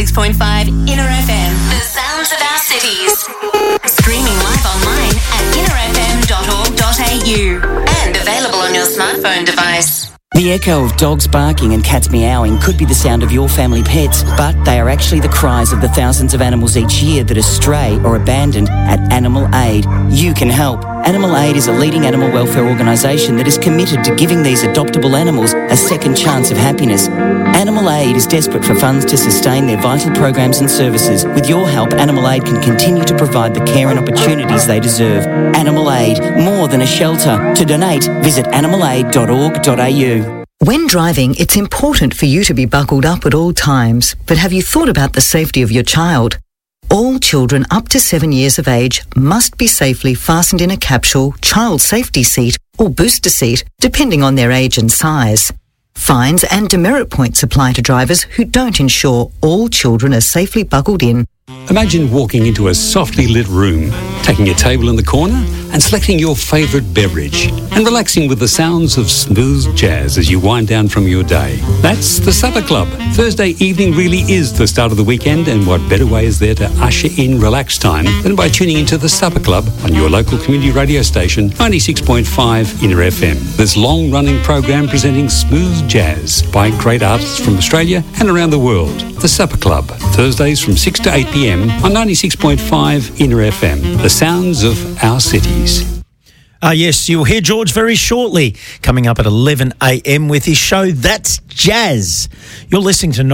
96.5 Inner FM. The sounds of our cities. Streaming live online at innerfm.org.au and available on your smartphone device. The echo of dogs barking and cats meowing could be the sound of your family pets, but they are actually the cries of the thousands of animals each year that are stray or abandoned at Animal Aid. You can help. Animal Aid is a leading animal welfare organisation that is committed to giving these adoptable animals a second chance of happiness. Animal Aid is desperate for funds to sustain their vital programs and services. With your help, Animal Aid can continue to provide the care and opportunities they deserve. Animal Aid, more than a shelter. To donate, visit animalaid.org.au. When driving, it's important for you to be buckled up at all times. But have you thought about the safety of your child? All children up to 7 years of age must be safely fastened in a capsule, child safety seat or booster seat, depending on their age and size. Fines and demerit points apply to drivers who don't ensure all children are safely buckled in. Imagine walking into a softly lit room, taking a table in the corner and selecting your favourite beverage and relaxing with the sounds of smooth jazz as you wind down from your day. That's the Supper Club. Thursday evening really is the start of the weekend, and what better way is there to usher in relaxed time than by tuning into the Supper Club on your local community radio station, 96.5 Inner FM. This long-running program presenting smooth jazz by great artists from Australia and around the world. The Supper Club, Thursdays from 6 to 8 p.m. on 96.5 Inner FM. The sounds of our cities. Yes, you'll hear George very shortly, coming up at 11 a.m. with his show That's Jazz. You're listening to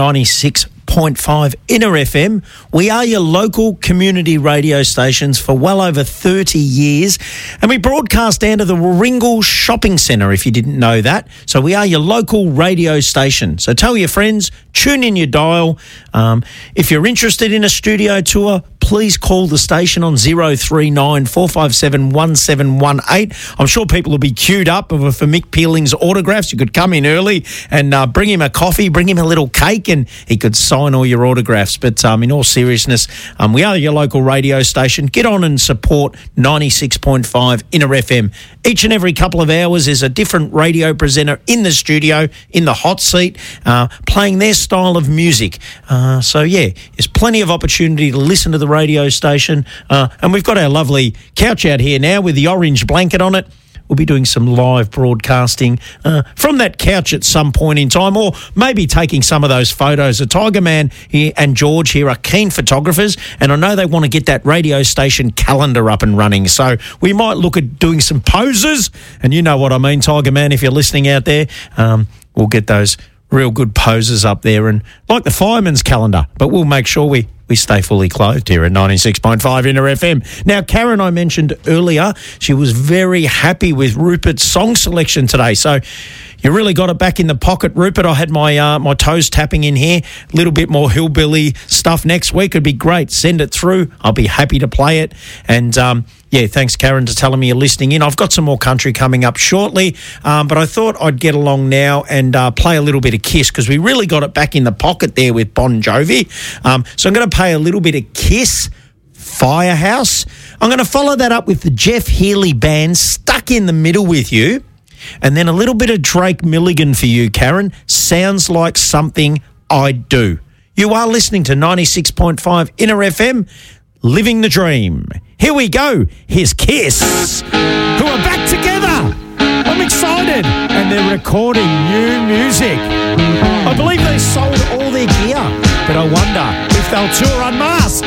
96.5 Inner FM. We are your local community radio stations for well over 30 years, and we broadcast down to the Warringal Shopping Centre, if you didn't know that. So we are your local radio station. So tell your friends, tune in your dial. If you're interested in a studio tour, please call the station on 039 457 1718. I'm sure people will be queued up for Mick Peeling's autographs. You could come in early and bring him a coffee, bring him a little cake, and he could sign all your autographs. But in all seriousness, we are your local radio station. Get on and support 96.5 Inner FM. Each and every couple of hours is a different radio presenter in the studio, in the hot seat, playing their style of music. So, yeah, there's plenty of opportunity to listen to the radio station. And we've got our lovely couch out here now with the orange blanket on it. We'll be doing some live broadcasting from that couch at some point in time, or maybe taking some of those photos. The Tiger Man here and George here are keen photographers, and I know they want to get that radio station calendar up and running. So we might look at doing some poses, and you know what I mean, Tiger Man, if you're listening out there. We'll get those real good poses up there, and like the fireman's calendar, but we'll make sure we stay fully clothed here at 96.5 Inner FM. Now, Karen, I mentioned earlier, she was very happy with Rupert's song selection today. So you really got it back in the pocket, Rupert. I had my toes tapping in here. A little bit more hillbilly stuff next week. It'd be great. Send it through. I'll be happy to play it. And yeah, thanks, Karen, for telling me you're listening in. I've got some more country coming up shortly, but I thought I'd get along now and play a little bit of Kiss, because we really got it back in the pocket there with Bon Jovi. So I'm going to play a little bit of Kiss, Firehouse. I'm going to follow that up with the Jeff Healey Band, Stuck in the Middle with You, and then a little bit of Drake Milligan for you, Karen. Sounds Like Something I'd Do. You are listening to 96.5 Inner FM, living the dream. Here we go. Here's Kiss, who are back together. I'm excited. And they're recording new music. I believe they sold all their gear, but I wonder if they'll tour en masse.